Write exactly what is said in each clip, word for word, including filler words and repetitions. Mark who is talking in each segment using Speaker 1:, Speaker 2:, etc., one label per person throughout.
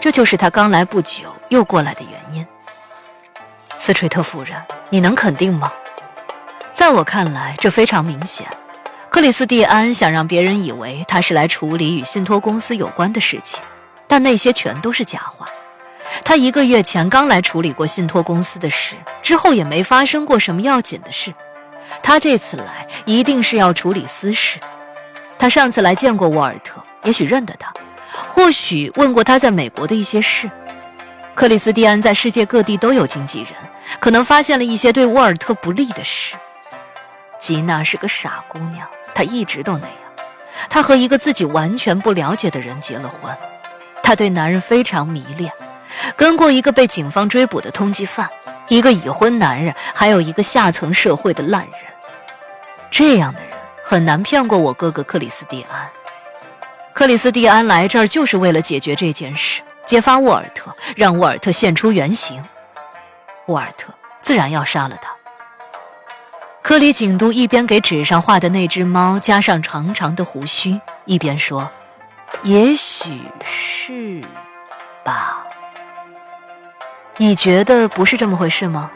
Speaker 1: 这就是他刚来不久又过来的原因。斯垂特夫人，你能肯定吗？在我看来，这非常明显。克里斯蒂安想让别人以为他是来处理与信托公司有关的事情，但那些全都是假话。他一个月前刚来处理过信托公司的事，之后也没发生过什么要紧的事。他这次来一定是要处理私事。他上次来见过沃尔特，也许认得他，或许问过他在美国的一些事。克里斯蒂安在世界各地都有经纪人，可能发现了一些对沃尔特不利的事。吉娜是个傻姑娘，她一直都那样。她和一个自己完全不了解的人结了婚。她对男人非常迷恋，跟过一个被警方追捕的通缉犯，一个已婚男人，还有一个下层社会的烂人。这样的人很难骗过我哥哥克里斯蒂安。克里斯蒂安来这儿就是为了解决这件事，揭发沃尔特，让沃尔特现出原形。沃尔特自然要杀了他。科里警督一边给纸上画的那只猫加上长长的胡须，一边说：“也许是吧。你觉得不是这么回事吗？”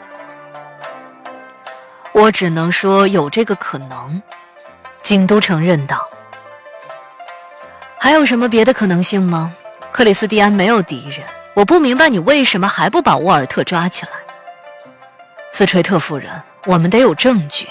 Speaker 1: 我只能说有这个可能，警督承认道。还有什么别的可能性吗？克里斯蒂安没有敌人，我不明白你为什么还不把沃尔特抓起来。斯垂特夫人，我们得有证据。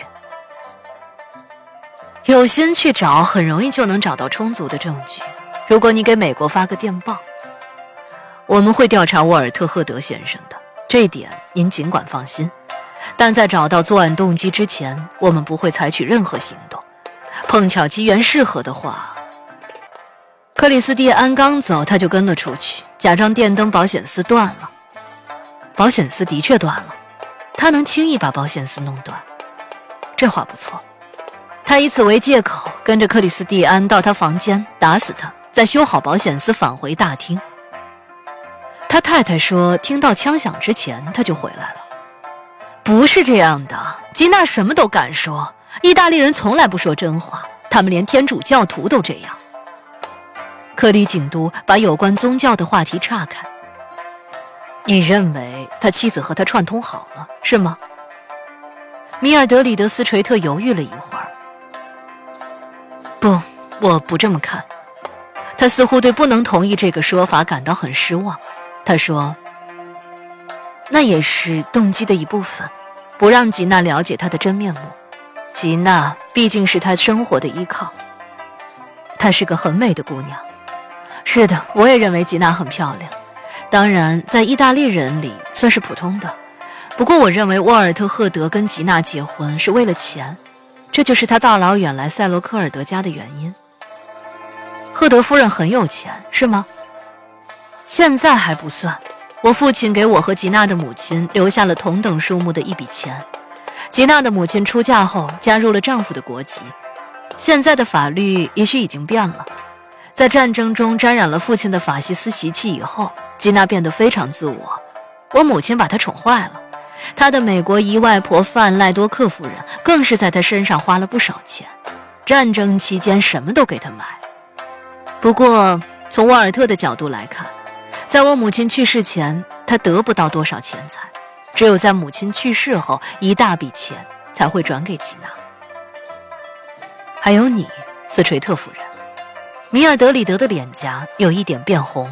Speaker 1: 有心去找，很容易就能找到充足的证据。如果你给美国发个电报，我们会调查沃尔特·赫德先生的，这点您尽管放心。但在找到作案动机之前，我们不会采取任何行动。碰巧机缘适合的话……克里斯蒂安刚走，他就跟了出去，假装电灯保险丝断了。保险丝的确断了，他能轻易把保险丝弄断，这话不错。他以此为借口，跟着克里斯蒂安到他房间，打死他，再修好保险丝返回大厅。他太太说，听到枪响之前他就回来了。不是这样的，吉娜什么都敢说，意大利人从来不说真话，他们连天主教徒都这样。克里警督把有关宗教的话题岔开。你认为他妻子和他串通好了，是吗？米尔德里德斯垂特犹豫了一会儿。不，我不这么看。他似乎对不能同意这个说法感到很失望。他说，那也是动机的一部分，不让吉娜了解他的真面目。吉娜毕竟是他生活的依靠。她是个很美的姑娘。是的，我也认为吉娜很漂亮。当然，在意大利人里算是普通的。不过我认为沃尔特·赫德跟吉娜结婚是为了钱，这就是他大老远来塞罗科尔德家的原因。赫德夫人很有钱，是吗？现在还不算。我父亲给我和吉娜的母亲留下了同等数目的一笔钱。吉娜的母亲出嫁后加入了丈夫的国籍。现在的法律也许已经变了。在战争中沾染了父亲的法西斯习气以后，吉娜变得非常自我。我母亲把她宠坏了。她的美国姨外婆范赖多克夫人更是在她身上花了不少钱，战争期间什么都给她买。不过从沃尔特的角度来看，在我母亲去世前，他得不到多少钱财，只有在母亲去世后，一大笔钱才会转给吉娜。还有你，斯垂特夫人。米尔德里德的脸颊有一点变红。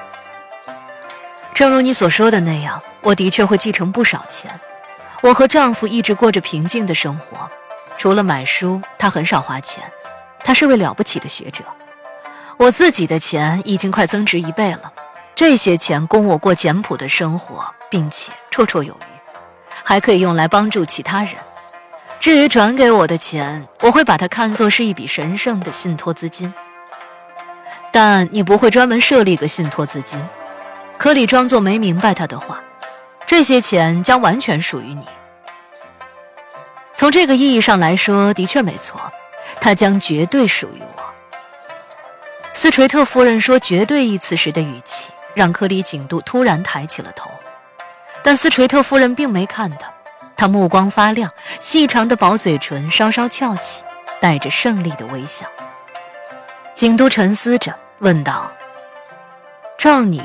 Speaker 1: 正如你所说的那样，我的确会继承不少钱。我和丈夫一直过着平静的生活，除了买书，他很少花钱。他是位了不起的学者。我自己的钱已经快增值一倍了，这些钱供我过简朴的生活，并且绰绰有余，还可以用来帮助其他人。至于转给我的钱，我会把它看作是一笔神圣的信托资金。但你不会专门设立个信托资金。科里装作没明白他的话，这些钱将完全属于你。从这个意义上来说，的确没错，它将绝对属于我。斯垂特夫人说绝对一词时的语气让科里警督突然抬起了头，但斯垂特夫人并没看他，她目光发亮，细长的薄嘴唇稍稍翘起，带着胜利的微笑。警督沉思着问道，照你